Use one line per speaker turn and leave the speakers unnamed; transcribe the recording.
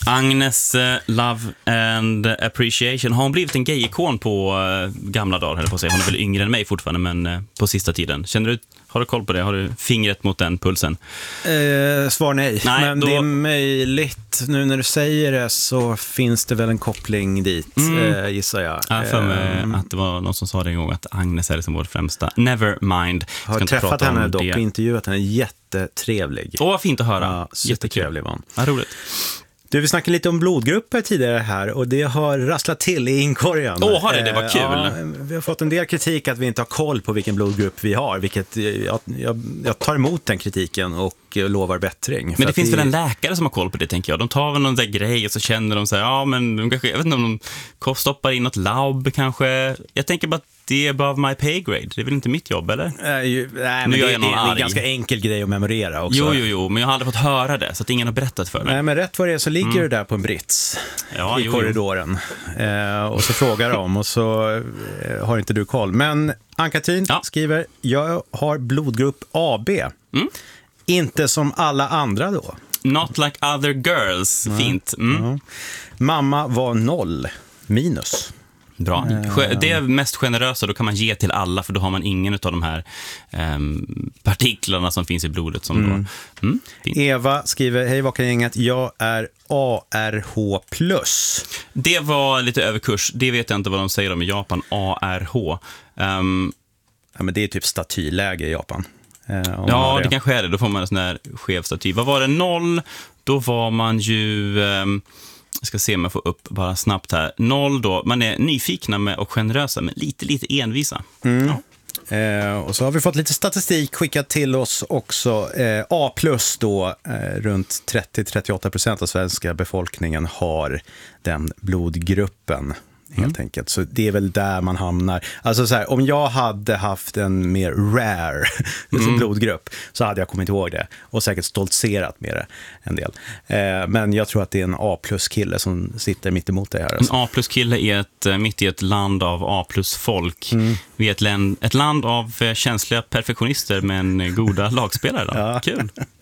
Agnes, Love and Appreciation. Har hon blivit en gay-ikon på gamla dagar, eller på att säga. Hon är väl yngre än mig fortfarande, men på sista tiden. Har du koll på det? Har du fingret mot den pulsen?
Svar nej. Men det är möjligt. Nu när du säger det så finns det väl en koppling dit, gissar jag.
Jag för mig att det var någon som sa det en gång att Agnes är liksom vår främsta. Nevermind.
Jag har träffat henne dock och intervjuat henne. Jättetrevlig.
Vad fint att höra.
Ja, jättetrevlig var hon.
Ja, roligt.
Du, vi snackade lite om blodgrupper tidigare här och det har rasslat till i inkorgen.
Har det var kul.
Ja, vi har fått en del kritik att vi inte har koll på vilken blodgrupp vi har, vilket jag tar emot den kritiken och lovar bättring.
Men det finns väl en läkare som har koll på det, tänker jag. De tar väl någon där grej och så känner de så här, ja men de kanske, jag vet inte om de stoppar in något labb kanske. Jag tänker bara att det är above my pay grade. Det är väl inte mitt jobb, eller?
Nej, men det är en ganska enkel grej att memorera också.
Jo, men jag har aldrig fått höra det, så att ingen har berättat för mig.
Nej, men rätt vad det är så ligger du där på en brits i korridoren. Och så frågar de och så har inte du koll. Men Ann-Katrin skriver, jag har blodgrupp AB. Inte som alla andra då.
Not like other girls. Fint.
Mamma var 0 minus.
Bra. Det är mest generösa, då kan man ge till alla, för då har man ingen av de här partiklarna som finns i blodet som då.
Eva skriver, hej Vakargänget, jag är ARH+.
Det var lite överkurs, det vet jag inte vad de säger om i Japan, ARH.
Ja, men det är typ statyläge i Japan.
Ja, det kanske är det, då får man en sån här skev staty. Vad var det, 0? Då var man ju... Jag ska se om jag får upp bara snabbt här. 0 då, man är nyfikna och generösa, men lite envisa.
Och så har vi fått lite statistik skickat till oss också. A+ då, runt 30-38% av svenska befolkningen har den blodgruppen. Helt enkelt. Så det är väl där man hamnar. Alltså så här, om jag hade haft en mer rare blodgrupp så hade jag kommit ihåg det och säkert stoltserat med det en del. Men jag tror att det är en A+-kille som sitter mitt emot det här. Alltså.
En A+-kille är mitt i ett land av A+-folk. Vi är ett land av känsliga perfektionister men goda lagspelare. Då. Kul.